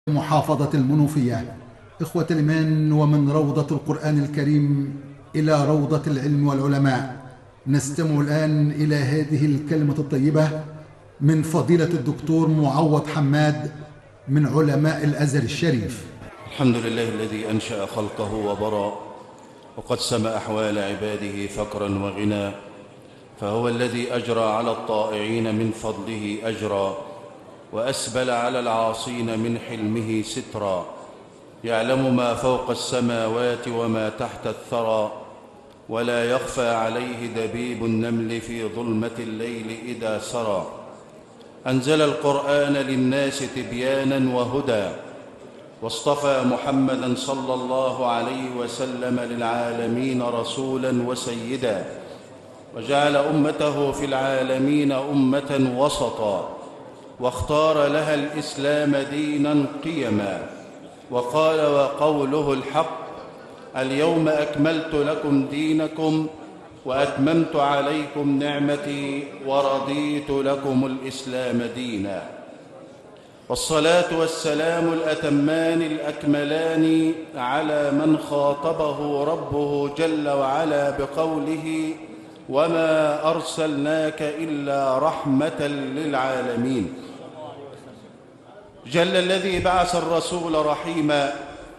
محافظة المنوفية. إخوة الإيمان، ومن روضة القرآن الكريم إلى روضة العلم والعلماء، نستمع الآن إلى هذه الكلمة الطيبة من فضيلة الدكتور معوض حماد من علماء الأزهر الشريف. الحمد لله الذي أنشأ خلقه وبرى وقسم أحوال عباده فقرا وغنى، فهو الذي أجرى على الطائعين من فضله أجرا، وأسبل على العاصين من حلمه سترا، يعلم ما فوق السماوات وما تحت الثرى، ولا يخفى عليه دبيب النمل في ظلمة الليل إذا سرى. أنزل القرآن للناس تبيانا وهدى، واصطفى محمدا صلى الله عليه وسلم للعالمين رسولا وسيدا، وجعل أمته في العالمين أمة وسطا، واختار لها الإسلام دينا قيما، وقال وقوله الحق: اليوم أكملت لكم دينكم وأتممت عليكم نعمتي ورضيت لكم الإسلام دينا. والصلاة والسلام الأتمان الأكملان على من خاطبه ربه جل وعلا بقوله: وما أرسلناك إلا رحمة للعالمين. جل الذي بعث الرسول رحيما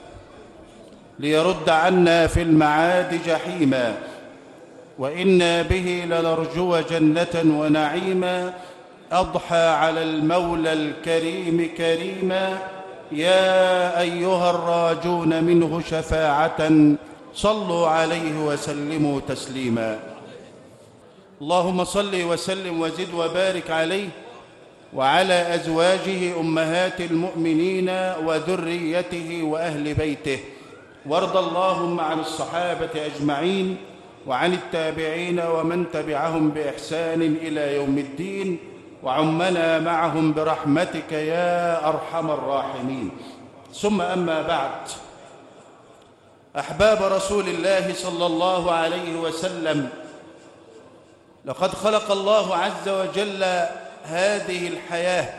ليرد عنا في المعاد جحيما، وإنا به لنرجو جنة ونعيما، أضحى على المولى الكريم كريما. يا أيها الراجون منه شفاعة صلوا عليه وسلموا تسليما. اللهم صل وسلم وزد وبارك عليه وعلى أزواجه أمهات المؤمنين وذريته وأهل بيته، وارض اللهم عن الصحابة أجمعين وعن التابعين ومن تبعهم بإحسان إلى يوم الدين، وعمنا معهم برحمتك يا أرحم الراحمين. ثم أما بعد، أحباب رسول الله صلى الله عليه وسلم، لقد خلق الله عز وجل هذه الحياة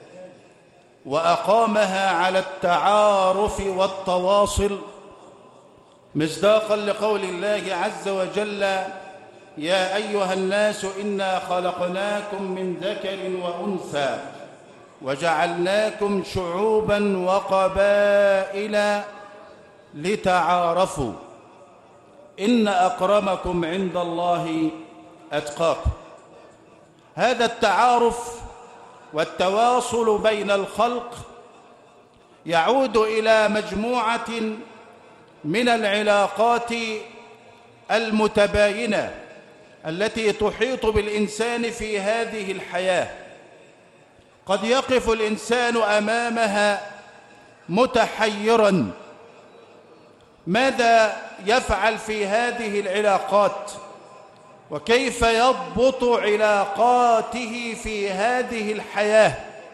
وأقامها على التعارف والتواصل، مصداقا لقول الله عز وجل: يا أيها الناس إنا خلقناكم من ذكر وأنثى وجعلناكم شعوبا وقبائل لتعارفوا إن أكرمكم عند الله أتقاكم. هذا التعارف والتواصل بين الخلق يعود إلى مجموعة من العلاقات المتباينة التي تحيط بالإنسان في هذه الحياة. قد يقف الإنسان أمامها متحيراً، ماذا يفعل في هذه العلاقات؟ وكيف يضبط علاقاته في هذه الحياة؟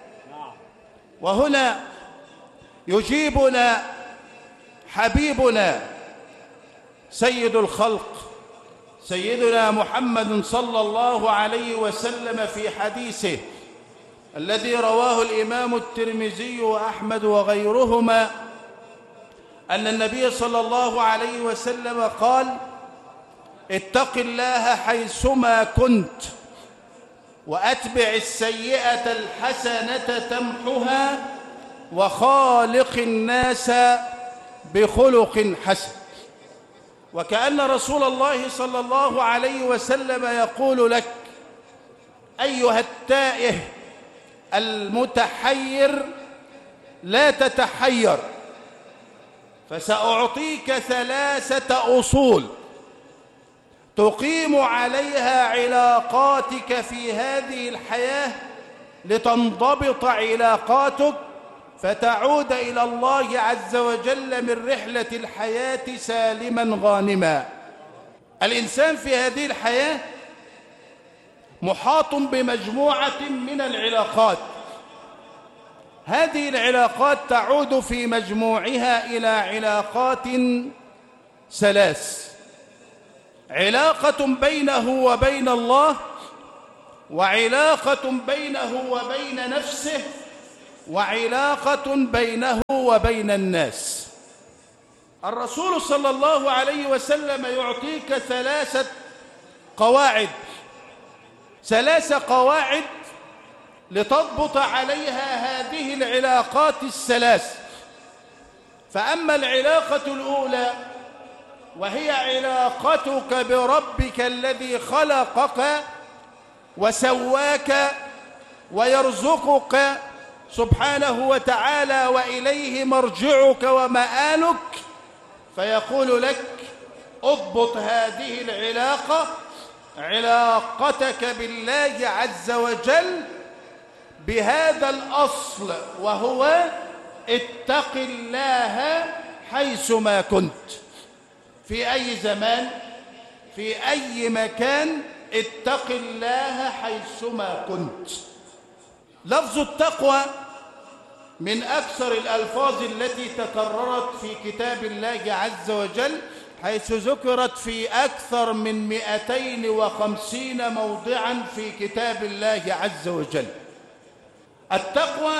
وهنا يجيبنا حبيبنا سيد الخلق سيدنا محمد صلى الله عليه وسلم في حديثه الذي رواه الإمام الترمذي وأحمد وغيرهما، أن النبي صلى الله عليه وسلم قال: اتق الله حيثما كنت، وأتبع السيئة الحسنة تمحها، وخالق الناس بخلق حسن. وكأن رسول الله صلى الله عليه وسلم يقول لك: أيها التائه المتحير، لا تتحير، فسأعطيك 3 أصول تقيم عليها علاقاتك في هذه الحياة لتنضبط علاقاتك، فتعود إلى الله عز وجل من رحلة الحياة سالما غانما. الإنسان في هذه الحياة محاط بمجموعة من العلاقات، هذه العلاقات تعود في مجموعها إلى علاقات 3: علاقة بينه وبين الله، وعلاقة بينه وبين نفسه، وعلاقة بينه وبين الناس. الرسول صلى الله عليه وسلم يعطيك 3 قواعد، 3 قواعد لتضبط عليها هذه العلاقات ال3. فأما العلاقة الأولى وهي علاقتك بربك الذي خلقك وسواك ويرزقك سبحانه وتعالى وإليه مرجعك ومآلك، فيقول لك اضبط هذه العلاقة، علاقتك بالله عز وجل، بهذا الأصل، وهو اتق الله حيثما كنت، في أي زمان، في أي مكان، اتق الله حيثما كنت. لفظ التقوى من أكثر الألفاظ التي تكررت في كتاب الله عز وجل، حيث ذكرت في أكثر من 250 موضعا في كتاب الله عز وجل. التقوى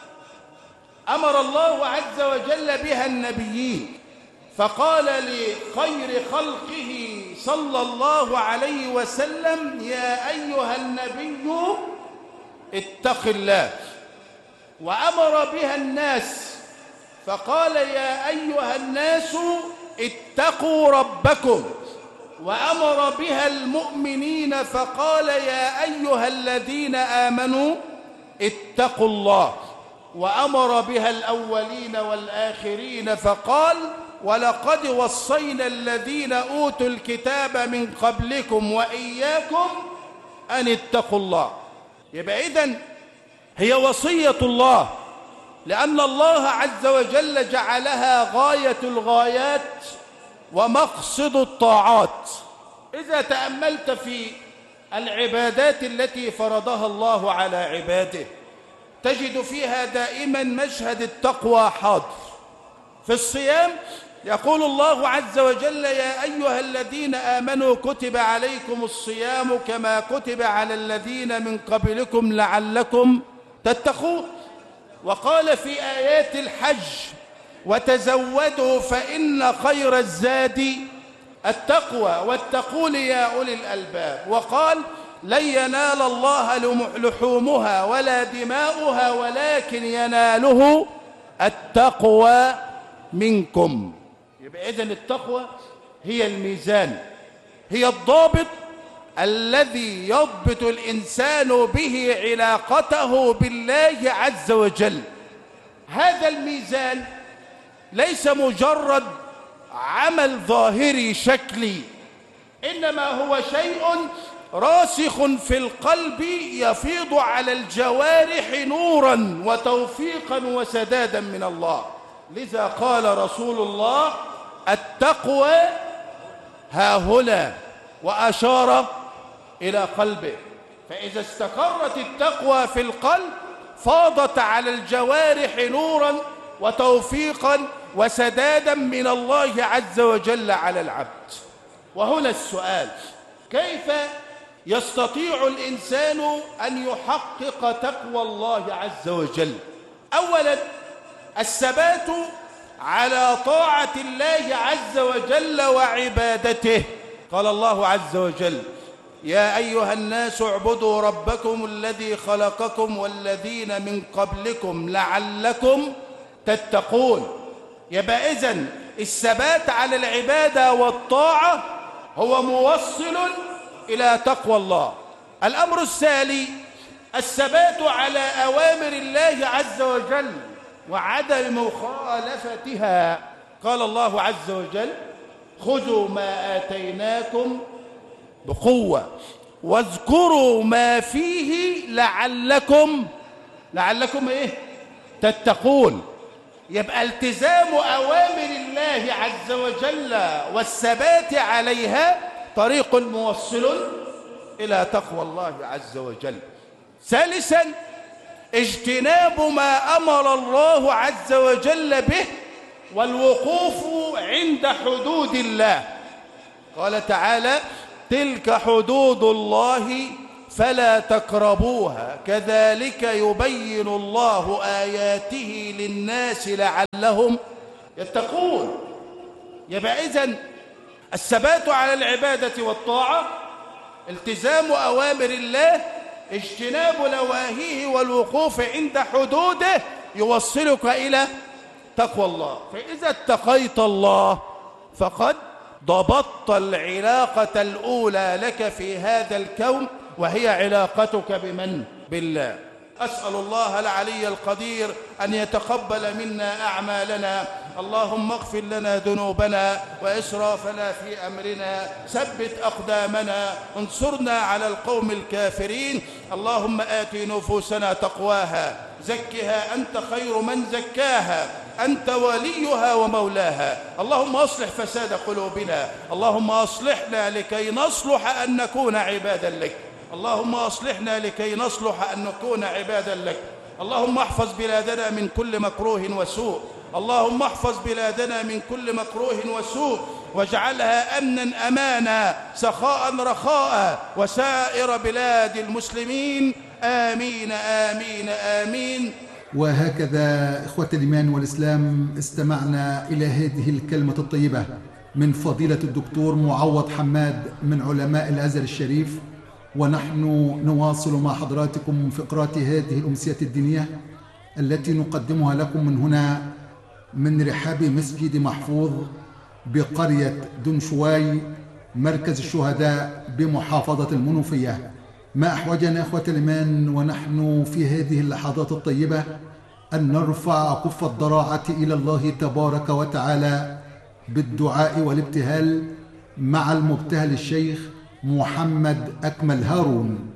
أمر الله عز وجل بها النبيين، فقال لخير خلقه صلى الله عليه وسلم: يا أيها النبي اتق الله. وأمر بها الناس فقال: يا أيها الناس اتقوا ربكم. وأمر بها المؤمنين فقال: يا أيها الذين آمنوا اتقوا الله. وأمر بها الأولين والآخرين فقال: ولقد وصينا الذين أوتوا الكتاب من قبلكم وإياكم أن اتقوا الله. يبقى إذن هي وصية الله، لأن الله عز وجل جعلها غاية الغايات ومقصد الطاعات. إذا تأملت في العبادات التي فرضها الله على عباده تجد فيها دائما مشهد التقوى حاضر. في الصيام يقول الله عز وجل: يا أيها الذين آمنوا كتب عليكم الصيام كما كتب على الذين من قبلكم لعلكم تتقون. وقال في آيات الحج: وتزودوا فإن خير الزاد التقوى واتقون يا أولي الألباب. وقال: لن ينال الله لحومها ولا دماؤها ولكن يناله التقوى منكم. يبقى إذن التقوى هي الميزان، هي الضابط الذي يضبط الإنسان به علاقته بالله عز وجل. هذا الميزان ليس مجرد عمل ظاهري شكلي، إنما هو شيء راسخ في القلب يفيض على الجوارح نورا وتوفيقا وسدادا من الله. لذا قال رسول الله: التقوى ها هنا، وأشار إلى قلبه. فإذا استقرت التقوى في القلب فاضت على الجوارح نورا وتوفيقا وسدادا من الله عز وجل على العبد. وهنا السؤال: كيف يستطيع الإنسان أن يحقق تقوى الله عز وجل؟ أولا الثبات على طاعة الله عز وجل وعبادته. قال الله عز وجل: يا أيها الناس اعبدوا ربكم الذي خلقكم والذين من قبلكم لعلكم تتقون. يبقى إذن الثبات على العبادة والطاعة هو موصل إلى تقوى الله. الأمر الثاني الثبات على أوامر الله عز وجل وعدم مخالفتها. قال الله عز وجل: خذوا ما آتيناكم بقوة واذكروا ما فيه لعلكم إيه؟ تتقون. يبقى التزام أوامر الله عز وجل والثبات عليها طريق موصل إلى تقوى الله عز وجل. ثالثا اجتناب ما أمر الله عز وجل به والوقوف عند حدود الله. قال تعالى: تلك حدود الله فلا تقربوها كذلك يبين الله آياته للناس لعلهم يتقون. يبقى إذن الثبات على العبادة والطاعة، التزام أوامر الله، اجتناب نواهيه والوقوف عند حدوده يوصلك إلى تقوى الله. فإذا اتقيت الله فقد ضبطت العلاقة الأولى لك في هذا الكون، وهي علاقتك بمن؟ بالله. أسأل الله العلي القدير أن يتقبل منا أعمالنا. اللهم اغفر لنا ذنوبنا وإسرافنا في أمرنا، ثبت أقدامنا، انصرنا على القوم الكافرين. اللهم آت نفوسنا تقواها، زكها أنت خير من زكاها، أنت وليها ومولاها. اللهم أصلح فساد قلوبنا، اللهم أصلحنا لكي نصلح أن نكون عبادا لك، اللهم أصلحنا لكي نصلح أن نكون عبادا لك. اللهم احفظ بلادنا من كل مكروه وسوء، اللهم احفظ بلادنا من كل مكروه وسوء، واجعلها أمنا أمانا، سخاء رخاء، وسائر بلاد المسلمين. آمين آمين آمين. وهكذا إخوة الإيمان والإسلام استمعنا إلى هذه الكلمة الطيبة من فضيلة الدكتور معوض حماد من علماء الأزهر الشريف، ونحن نواصل مع حضراتكم فقرات هذه الأمسية الدينية التي نقدمها لكم من هنا من رحاب مسجد محفوظ بقرية دنشواي مركز الشهداء بمحافظة المنوفية. ما أحوجنا إخوة الإيمان ونحن في هذه اللحظات الطيبة أن نرفع كف الضراعة إلى الله تبارك وتعالى بالدعاء والابتهال مع المبتهل الشيخ محمد أكمل هارون.